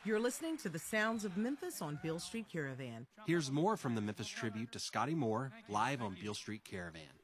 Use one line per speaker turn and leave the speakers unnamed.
You're listening to the sounds of Memphis on Beale Street Caravan.
Here's more from the Memphis tribute to Scotty Moore live on Beale Street Caravan.